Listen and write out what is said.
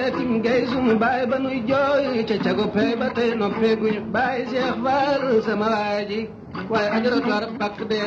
Fatim Gay sunu baay ba nuy jooy ca cago pey ba tey no peguñu baay Cheikh Fall sama waaji waaye ajaratu arab bakk de